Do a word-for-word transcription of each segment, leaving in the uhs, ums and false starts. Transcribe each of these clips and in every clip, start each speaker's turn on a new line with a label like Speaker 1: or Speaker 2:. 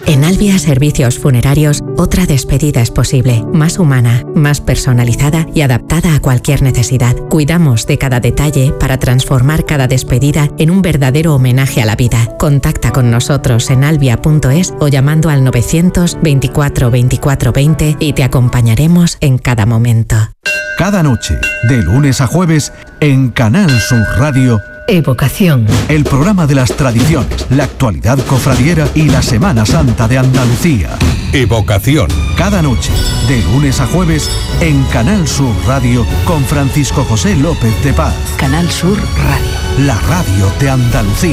Speaker 1: En Albia Servicios Funerarios, otra despedida es posible, más humana, más personalizada y adaptada a cualquier necesidad. Cuidamos de cada detalle para transformar cada despedida en un verdadero homenaje a la vida. Contacta con nosotros en albia punto es o llamando al novecientos veinticuatro veinticuatro veinte y te acompañaremos en cada momento.
Speaker 2: Cada noche, de lunes a jueves, en Canal Sur Radio,
Speaker 3: Evocación.
Speaker 2: El programa de las tradiciones, la actualidad cofradiera y la Semana Santa de Andalucía.
Speaker 4: Evocación.
Speaker 2: Cada noche, de lunes a jueves, en Canal Sur Radio, con Francisco José López de Paz.
Speaker 3: Canal Sur Radio.
Speaker 2: La radio de Andalucía.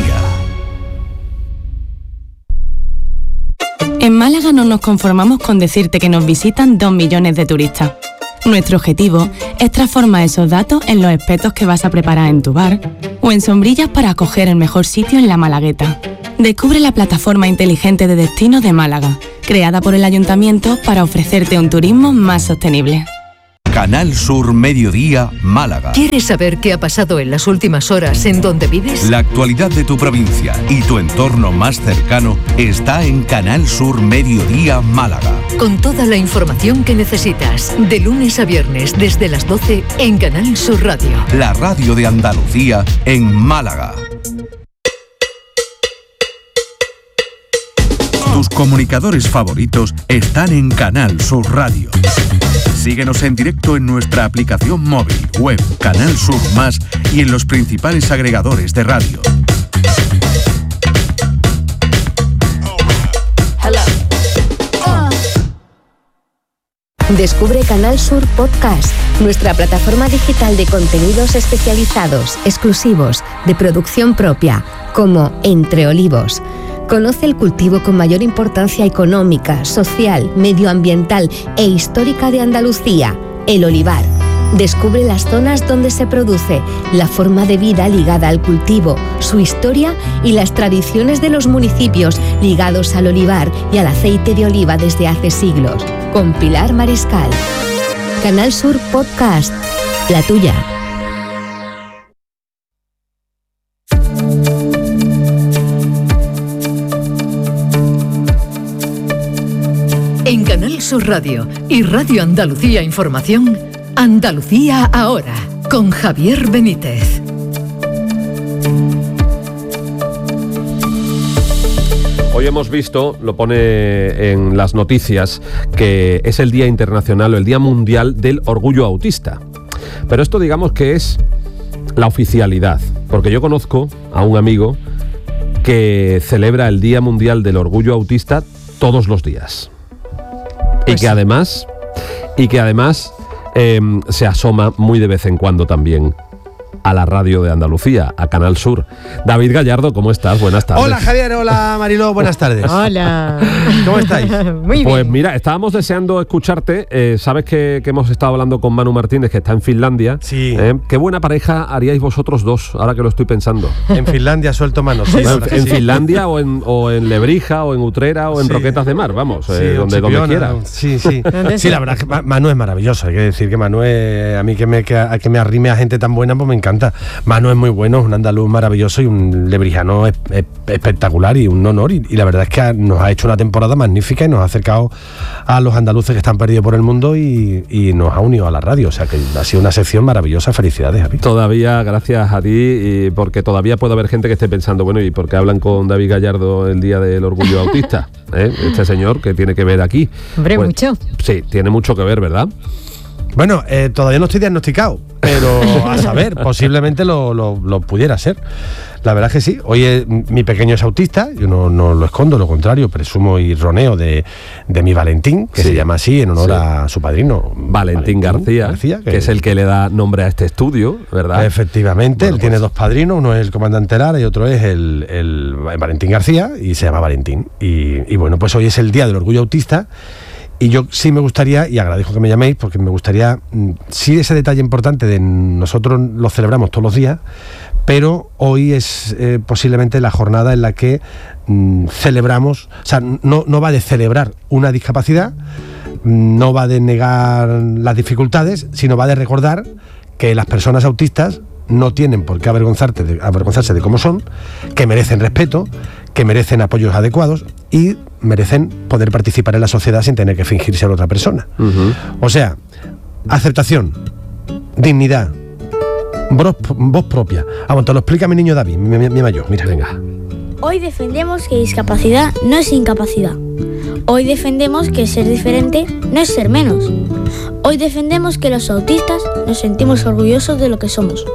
Speaker 5: En Málaga no nos conformamos con decirte que nos visitan dos millones de turistas. Nuestro objetivo es transformar esos datos en los espetos que vas a preparar en tu bar o en sombrillas para acoger el mejor sitio en la Malagueta. Descubre la plataforma inteligente de destinos de Málaga, creada por el Ayuntamiento para ofrecerte un turismo más sostenible.
Speaker 2: Canal Sur Mediodía, Málaga.
Speaker 3: ¿Quieres saber qué ha pasado en las últimas horas en donde vives?
Speaker 2: La actualidad de tu provincia y tu entorno más cercano está en Canal Sur Mediodía, Málaga.
Speaker 3: Con toda la información que necesitas, de lunes a viernes desde las doce en Canal Sur Radio.
Speaker 2: La radio de Andalucía en Málaga. Tus comunicadores favoritos están en Canal Sur Radio. Síguenos en directo en nuestra aplicación móvil, web, Canal Sur Más y en los principales agregadores de radio.
Speaker 6: Descubre Canal Sur Podcast, nuestra plataforma digital de contenidos especializados, exclusivos, de producción propia, como Entre Olivos. Conoce el cultivo con mayor importancia económica, social, medioambiental e histórica de Andalucía, el olivar. Descubre las zonas donde se produce, la forma de vida ligada al cultivo, su historia y las tradiciones de los municipios ligados al olivar y al aceite de oliva desde hace siglos. Con Pilar Mariscal. Canal Sur Podcast, la tuya.
Speaker 3: En Canal Sur Radio y Radio Andalucía Información, Andalucía Ahora, con Javier Benítez.
Speaker 7: Hoy hemos visto, lo pone en las noticias, que es el Día Internacional o el Día Mundial del Orgullo Autista. Pero esto digamos que es la oficialidad, porque yo conozco a un amigo que celebra el Día Mundial del Orgullo Autista todos los días. Y que además, y que además eh, se asoma muy de vez en cuando también a la radio de Andalucía, a Canal Sur. David Gallardo, ¿cómo estás? Buenas tardes.
Speaker 8: Hola Javier, hola Mariló, buenas tardes.
Speaker 9: Hola.
Speaker 8: ¿Cómo estáis?
Speaker 9: Muy bien.
Speaker 7: Pues mira, estábamos deseando escucharte. Eh, Sabes que, que hemos estado hablando con Manu Martínez, que está en Finlandia.
Speaker 8: Sí.
Speaker 7: Eh, qué buena pareja haríais vosotros dos, ahora que lo estoy pensendo.
Speaker 8: En Finlandia suelto manos. Sí,
Speaker 7: en en
Speaker 8: sí.
Speaker 7: Finlandia o en, o en Lebrija o en Utrera o en
Speaker 8: Sí.
Speaker 7: Roquetas de Mar, vamos,
Speaker 8: Sí,
Speaker 7: eh, donde, donde
Speaker 8: Chipiona,
Speaker 7: quiera.
Speaker 8: Sí, sí. Sí, la verdad es que Ma- Manu es maravilloso. Hay que decir que Manu es, a mí que me, que, a que me arrime a gente tan buena, pues me encanta. Manu es muy bueno, es un andaluz maravilloso y un lebrijano es, es, espectacular y un honor. Y, y la verdad es que ha- nos ha hecho una temporada magnífica y nos ha acercado a los andaluces que están perdidos por el mundo y, y nos ha unido a la radio. O sea que ha sido una sección maravillosa. Felicidades, Javi.
Speaker 7: Todavía, gracias a ti, y porque todavía puede haber gente que esté pensando, bueno, ¿y por qué hablan con David Gallardo el Día del Orgullo Autista? ¿Eh? Este señor, que tiene que ver aquí.
Speaker 9: Hombre,
Speaker 7: Pues,
Speaker 9: mucho.
Speaker 7: Sí, tiene mucho que ver, ¿verdad?
Speaker 8: Bueno, eh, todavía no estoy diagnosticado, pero a saber, posiblemente lo, lo, lo pudiera ser. La verdad es que sí. Hoy es, mi pequeño es autista, yo no, no lo escondo, lo contrario, presumo y roneo de, de mi Valentín, que
Speaker 7: Sí.
Speaker 8: se llama así en honor
Speaker 7: Sí.
Speaker 8: a su padrino.
Speaker 7: Valentín, García,
Speaker 8: García,
Speaker 7: que, es el que le da nombre a este estudio, ¿verdad?
Speaker 8: Efectivamente,
Speaker 7: Bueno,
Speaker 8: él tiene
Speaker 7: pues-
Speaker 8: dos padrinos, uno es el comandante Lara y otro es el, el Valentín García, y se llama Valentín. Y, y bueno, pues hoy es el Día del Orgullo Autista. Y yo sí me gustaría, y agradezco que me llaméis, porque me gustaría, mm, sí ese detalle importante de nosotros lo celebramos todos los días, pero hoy es eh, posiblemente la jornada en la que mm, celebramos, o sea, no, no va de celebrar una discapacidad, no va de negar las dificultades, sino va de recordar que las personas autistas no tienen por qué avergonzarte de, avergonzarse de cómo son, que merecen respeto, que merecen apoyos adecuados y merecen poder participar en la sociedad sin tener que fingir ser otra persona. Uh-huh. O sea, aceptación, dignidad, voz, voz propia. Vamos, te lo explica mi niño David, mi, mi, mi mayor. Mira, venga.
Speaker 4: Hoy defendemos que discapacidad no es incapacidad. Hoy defendemos que ser diferente no es ser menos. Hoy defendemos que los autistas nos sentimos orgullosos de lo que somos.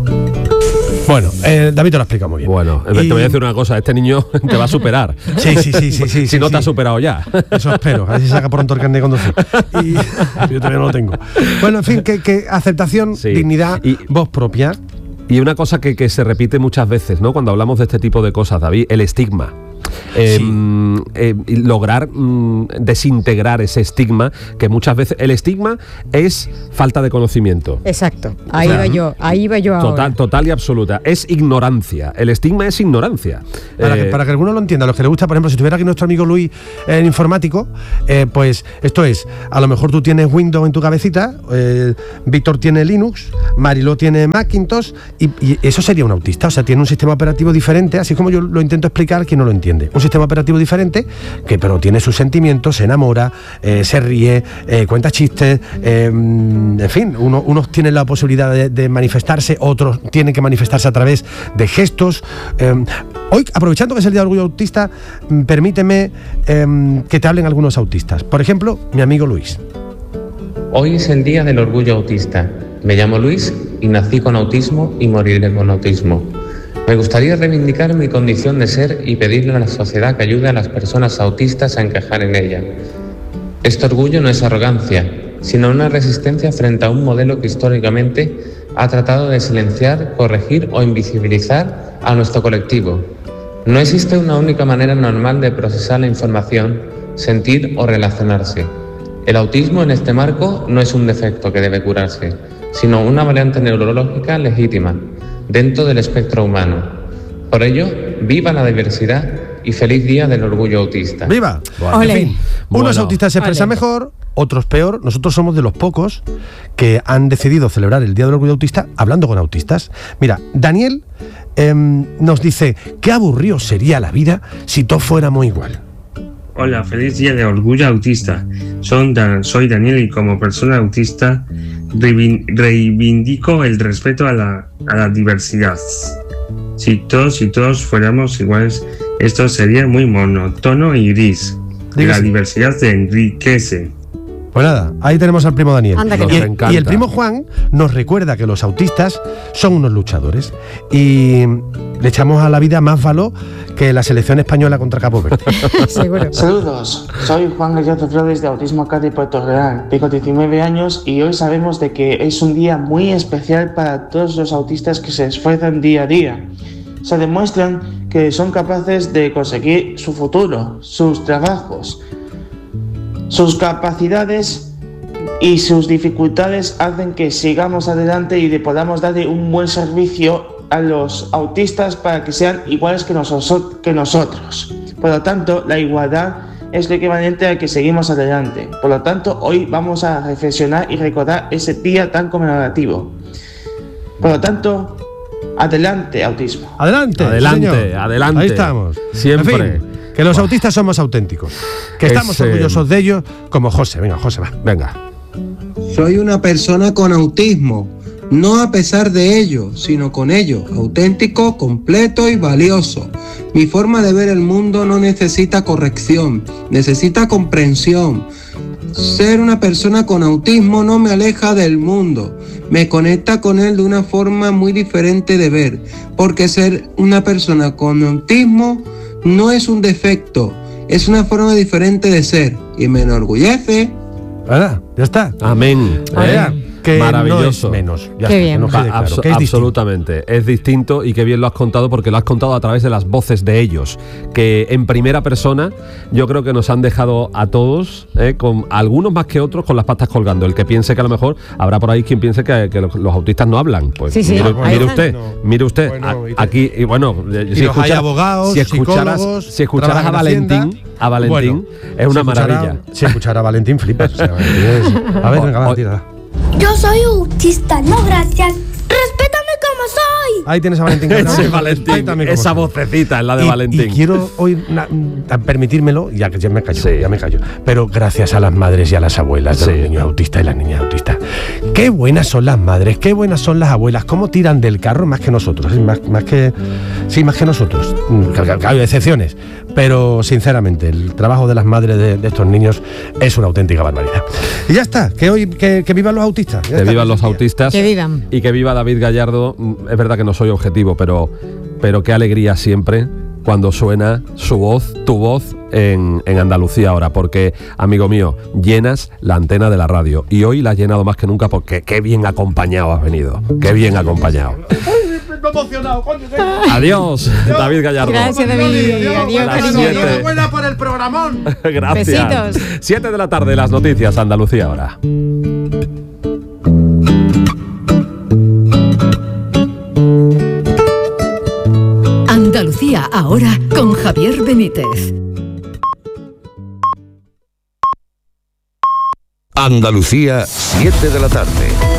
Speaker 8: Bueno, eh, David te lo ha explicado muy bien.
Speaker 7: Bueno, y... te voy a decir una cosa, este niño te va a superar.
Speaker 8: Sí, sí, sí, sí, sí.
Speaker 7: Si
Speaker 8: sí,
Speaker 7: no
Speaker 8: sí.
Speaker 7: te ha superado ya.
Speaker 8: Eso espero, a ver si saca pronto el carnet de conducir. Y yo todavía no lo tengo. Bueno, en fin, que, que aceptación, sí. dignidad, y... voz propia.
Speaker 7: Y una cosa que, que se repite muchas veces, ¿no? Cuando hablamos de este tipo de cosas, David, el estigma. Eh, sí. eh, lograr mm, desintegrar ese estigma, que muchas veces el estigma es falta de conocimiento.
Speaker 9: Exacto, ahí o sea, va yo, ahí va yo ahora.
Speaker 7: Total, total y absoluta. Es ignorancia. El estigma es ignorancia.
Speaker 8: Para,
Speaker 7: eh,
Speaker 8: que, para que alguno lo entienda, a los que le gusta, por ejemplo, si tuviera aquí nuestro amigo Luis, el eh, informático, eh, pues esto es, a lo mejor tú tienes Windows en tu cabecita, eh, Víctor tiene Linux, Mariló tiene Macintosh, y, y eso sería un autista, o sea, tiene un sistema operativo diferente, así como yo lo intento explicar, quien no lo entiende. Un sistema operativo diferente, que pero tiene sus sentimientos, se enamora, eh, se ríe, eh, cuenta chistes, eh, en fin, uno, unos tienen la posibilidad de, de manifestarse, otros tienen que manifestarse a través de gestos. Eh, hoy, aprovechando que es el Día del Orgullo Autista, permíteme eh, que te hablen algunos autistas. Por ejemplo, mi amigo Luis.
Speaker 10: Hoy es el Día del Orgullo Autista. Me llamo Luis y nací con autismo y moriré con autismo. Me gustaría reivindicar mi condición de ser y pedirle a la sociedad que ayude a las personas autistas a encajar en ella. Este orgullo no es arrogancia, sino una resistencia frente a un modelo que históricamente ha tratado de silenciar, corregir o invisibilizar a nuestro colectivo. No existe una única manera normal de procesar la información, sentir o relacionarse. El autismo en este marco no es un defecto que debe curarse, sino una variante neurológica legítima dentro del espectro humano. Por ello, viva la diversidad y feliz Día del Orgullo Autista.
Speaker 8: ¡Viva! Bueno, en fin, unos bueno, autistas se expresan vale. mejor, otros peor. Nosotros somos de los pocos que han decidido celebrar el Día del Orgullo Autista hablando con autistas. Mira, Daniel eh, nos dice, qué aburrido sería la vida si todos fuéramos igual.
Speaker 11: Hola, feliz Día de Orgullo Autista. Soy, Dan, soy Daniel y como persona autista reivindico el respeto a la, a la diversidad. Si todos y todos fuéramos iguales, esto sería muy monótono y gris. La diversidad se enriquece.
Speaker 8: Pues nada, ahí tenemos al primo Daniel.
Speaker 9: Anda,
Speaker 8: y, el, y el primo Juan nos recuerda que los autistas son unos luchadores y le echamos a la vida más valor que la selección española contra Cabo Verde.
Speaker 12: Seguro. Saludos, soy Juan Gallardo Flores de Autismo Academy Puerto Real. Tengo diecinueve años y hoy sabemos de que es un día muy especial para todos los autistas que se esfuerzan día a día. Se demuestran que son capaces de conseguir su futuro, sus trabajos. Sus capacidades y sus dificultades hacen que sigamos adelante y de podamos darle un buen servicio a los autistas para que sean iguales que, nosos- que nosotros. Por lo tanto, la igualdad es lo equivalente a que seguimos adelante. Por lo tanto, hoy vamos a reflexionar y recordar ese día tan conmemorativo. Por lo tanto, adelante, autismo.
Speaker 8: Adelante,
Speaker 7: adelante,
Speaker 8: señor.
Speaker 7: adelante.
Speaker 8: Ahí estamos.
Speaker 7: Siempre.
Speaker 8: En fin, que los autistas somos auténticos, que estamos
Speaker 7: Ese...
Speaker 8: orgullosos de ellos, como José. Venga, José, va.
Speaker 7: Venga.
Speaker 13: Soy una persona con autismo, no a pesar de ello, sino con ello, auténtico, completo y valioso. Mi forma de ver el mundo no necesita corrección, necesita comprensión. Ser una persona con autismo no me aleja del mundo, me conecta con él de una forma muy diferente de ver, porque ser una persona con autismo no es un defecto, es una forma diferente de ser y me enorgullece.
Speaker 8: ¿Verdad? Ya está.
Speaker 7: Amén.
Speaker 8: ¿Eh? Que
Speaker 7: maravilloso.
Speaker 8: No es menos. Ya
Speaker 9: qué
Speaker 8: está,
Speaker 9: bien.
Speaker 8: que no quede claro,
Speaker 7: Abs-
Speaker 8: que es
Speaker 7: absolutamente. Distinto. Es distinto y qué bien lo has contado porque lo has contado a través de las voces de ellos, que en primera persona yo creo que nos han dejado a todos, eh, con algunos más que otros, con las patas colgando. El que piense que a lo mejor habrá por ahí quien piense que, que los, los autistas no hablan. Pues
Speaker 9: sí, sí.
Speaker 7: mire,
Speaker 9: Bueno,
Speaker 7: mire usted, no. mire usted.
Speaker 8: Bueno,
Speaker 7: a,
Speaker 8: y te,
Speaker 7: aquí, y bueno,
Speaker 8: y
Speaker 7: si, escuchar,
Speaker 8: hay abogados,
Speaker 7: si escucharas, si escucharas a Valentín, a Valentín, bueno, es una
Speaker 8: si
Speaker 7: maravilla.
Speaker 8: Escuchara, si escuchara a Valentín, flipas. O sea, Valentín es... A ver, venga, va, tira.
Speaker 4: Yo soy autista, no gracias. Respétame como soy.
Speaker 8: Ahí tienes a Valentín.
Speaker 7: Ese Valentín, esa vocecita es la de
Speaker 8: y,
Speaker 7: Valentín.
Speaker 8: Y quiero hoy na, permitírmelo, ya que ya me callo, sí. ya me callo, pero gracias a las madres y a las abuelas de sí. los niños autistas y las niñas autistas. Qué buenas son las madres, qué buenas son las abuelas, cómo tiran del carro más que nosotros, más, más que sí, más que nosotros. Hay excepciones, pero sinceramente el trabajo de las madres de, de estos niños es una auténtica barbaridad. Y ya está, que hoy que, que vivan los autistas.
Speaker 7: Que está, vivan los autistas.
Speaker 9: Que vivan.
Speaker 7: Y que viva David Gallardo. Es verdad que no soy objetivo, pero, pero qué alegría siempre cuando suena su voz, tu voz, en, en Andalucía ahora, porque, amigo mío, llenas la antena de la radio. Y hoy la has llenado más que nunca porque qué bien acompañado has venido. Qué bien acompañado.
Speaker 8: Emocionado, coño.
Speaker 7: Adiós, David Gallardo.
Speaker 9: Gracias, David. Adiós, cariño.
Speaker 8: Enhorabuena por el programón.
Speaker 7: Gracias.
Speaker 9: Besitos.
Speaker 7: siete de la tarde, las noticias, Andalucía ahora.
Speaker 3: Andalucía ahora con Javier Benítez.
Speaker 14: Andalucía, siete de la tarde.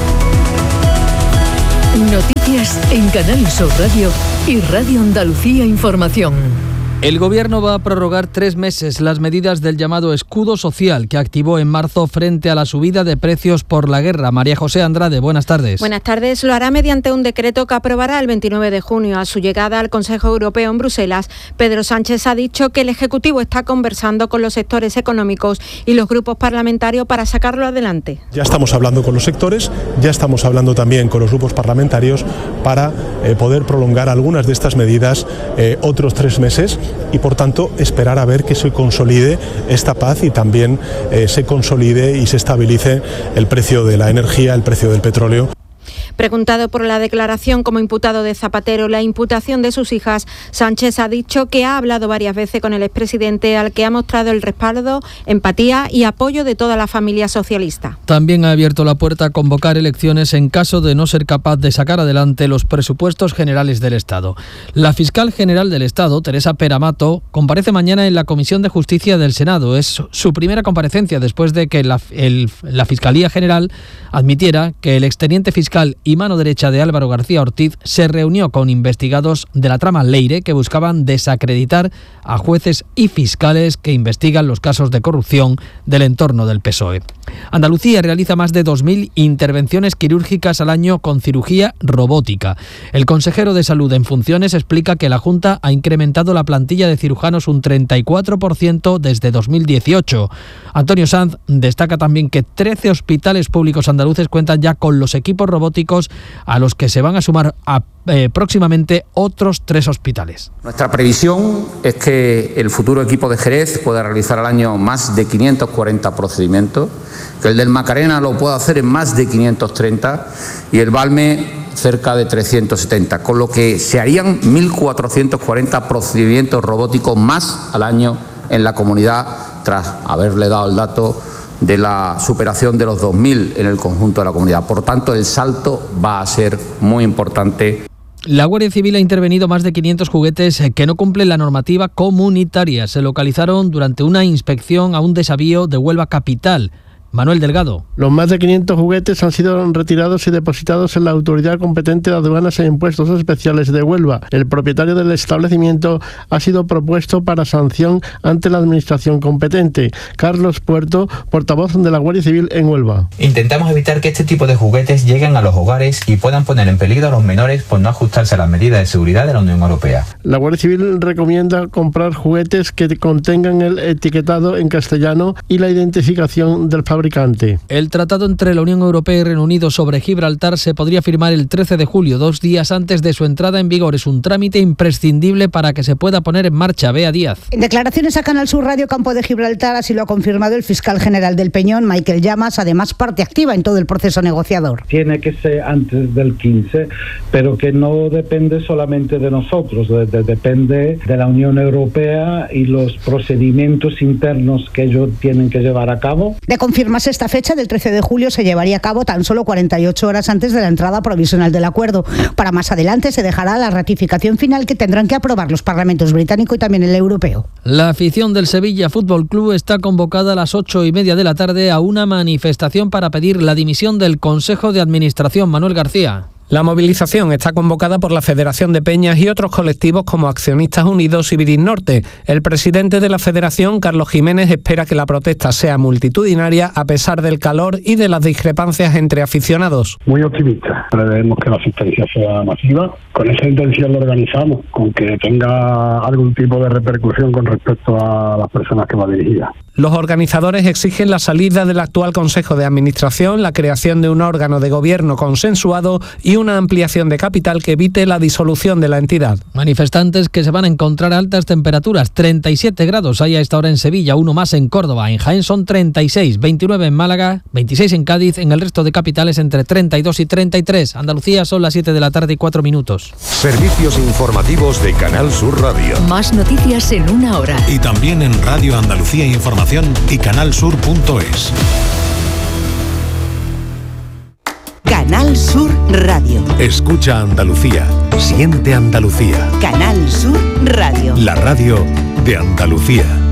Speaker 3: Noticias en Canal Sur Radio y Radio Andalucía Información.
Speaker 15: El Gobierno va a prorrogar tres meses las medidas del llamado escudo social que activó en marzo frente a la subida de precios por la guerra. María José Andrade, buenas tardes.
Speaker 16: Buenas tardes. Lo hará mediante un decreto que aprobará el veintinueve de junio. A su llegada al Consejo Europeo en Bruselas, Pedro Sánchez ha dicho que el Ejecutivo está conversando con los sectores económicos y los grupos parlamentarios para sacarlo adelante.
Speaker 17: Ya estamos hablando con los sectores, ya estamos hablando también con los grupos parlamentarios para eh, poder prolongar algunas de estas medidas eh, otros tres meses. Y por tanto esperar a ver que se consolide esta paz y también eh, se consolide y se estabilice el precio de la energía, el precio del petróleo.
Speaker 16: Preguntado por la declaración como imputado de Zapatero, la imputación de sus hijas, Sánchez ha dicho que ha hablado varias veces con el expresidente, al que ha mostrado el respaldo, empatía y apoyo de toda la familia socialista.
Speaker 15: También ha abierto la puerta a convocar elecciones en caso de no ser capaz de sacar adelante los presupuestos generales del Estado. La fiscal general del Estado, Teresa Peramato, comparece mañana en la Comisión de Justicia del Senado. Es su primera comparecencia después de que la, el, la Fiscalía General admitiera que el exteniente fiscal y mano derecha de Álvaro García Ortiz se reunió con investigados de la trama Leire que buscaban desacreditar a jueces y fiscales que investigan los casos de corrupción del entorno del P S O E. Andalucía realiza más de dos mil intervenciones quirúrgicas al año con cirugía robótica. El consejero de Salud en funciones explica que la Junta ha incrementado la plantilla de cirujanos un treinta y cuatro por ciento desde dos mil dieciocho. Antonio Sanz destaca también que trece hospitales públicos andaluces cuentan ya con los equipos robóticos a los que se van a sumar a, eh, próximamente otros tres hospitales.
Speaker 18: Nuestra previsión es que el futuro equipo de Jerez pueda realizar al año más de quinientos cuarenta procedimientos, que el del Macarena lo pueda hacer en más de quinientos treinta y el Valme cerca de trescientos setenta, con lo que se harían mil cuatrocientos cuarenta procedimientos robóticos más al año en la comunidad, tras haberle dado el dato de la superación de los dos mil en el conjunto de la comunidad. Por tanto, el salto va a ser muy importante.
Speaker 15: La Guardia Civil ha intervenido más de quinientos juguetes que no cumplen la normativa comunitaria. Se localizaron durante una inspección a un desavío de Huelva capital. Manuel Delgado.
Speaker 19: Los más de quinientos juguetes han sido retirados y depositados en la autoridad competente de aduanas e impuestos especiales de Huelva. El propietario del establecimiento ha sido propuesto para sanción ante la administración competente. Carlos Puerto, portavoz de la Guardia Civil en Huelva.
Speaker 20: Intentamos evitar que este tipo de juguetes lleguen a los hogares y puedan poner en peligro a los menores por no ajustarse a las medidas de seguridad de la Unión Europea.
Speaker 19: La Guardia Civil recomienda comprar juguetes que contengan el etiquetado en castellano y la identificación del fabricante.
Speaker 15: El tratado entre la Unión Europea y Reino Unido sobre Gibraltar se podría firmar el trece de julio, dos días antes de su entrada en vigor. Es un trámite imprescindible para que se pueda poner en marcha. Bea Díaz.
Speaker 21: En declaraciones a Canal Sur Radio Campo de Gibraltar, así lo ha confirmado el fiscal general del Peñón, Michael Llamas, además parte activa en todo el proceso negociador.
Speaker 22: Tiene que ser antes del quince, pero que no depende solamente de nosotros, de, de, depende de la Unión Europea y los procedimientos internos que ellos tienen que llevar a cabo.
Speaker 21: De confirmar Más esta fecha del trece de julio se llevaría a cabo tan solo cuarenta y ocho horas antes de la entrada provisional del acuerdo. Para más adelante se dejará la ratificación final que tendrán que aprobar los parlamentos británico y también el europeo.
Speaker 15: La afición del Sevilla Fútbol Club está convocada a las ocho y media de la tarde a una manifestación para pedir la dimisión del Consejo de Administración. Manuel García.
Speaker 1: La movilización está convocada por la Federación de Peñas y otros colectivos como Accionistas Unidos y Viris Norte. El presidente de la Federación, Carlos Jiménez, espera que la protesta sea multitudinaria a pesar del calor y de las discrepancias entre aficionados.
Speaker 5: Muy optimista. Prevemos que la asistencia sea masiva. Con esa intención lo organizamos, con que tenga algún tipo de repercusión con respecto a las personas que va dirigida.
Speaker 1: Los organizadores exigen la salida del actual Consejo de Administración, la creación de un órgano de gobierno consensuado y una ampliación de capital que evite la disolución de la entidad.
Speaker 15: Manifestantes que se van a encontrar a altas temperaturas, treinta y siete grados hay a esta hora en Sevilla, uno más en Córdoba, en Jaén son treinta y seis, veintinueve en Málaga, veintiséis en Cádiz, en el resto de capitales entre treinta y dos y treinta y tres. Andalucía son las siete de la tarde y cuatro minutos.
Speaker 14: Servicios informativos de Canal Sur Radio.
Speaker 3: Más noticias en una hora.
Speaker 23: Y también en Radio Andalucía Información y canalsur punto es.
Speaker 24: Canal Sur Radio.
Speaker 23: Escucha Andalucía, siente Andalucía.
Speaker 24: Canal Sur Radio.
Speaker 23: La radio de Andalucía.